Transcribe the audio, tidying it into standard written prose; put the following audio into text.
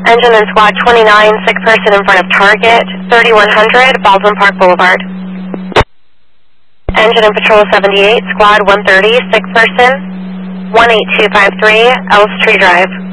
Engine and Squad 29, sick person in front of target, 3100 Baldwin Park Boulevard. Engine and Patrol 78, Squad 130, sick person, 18253 Elstree Drive.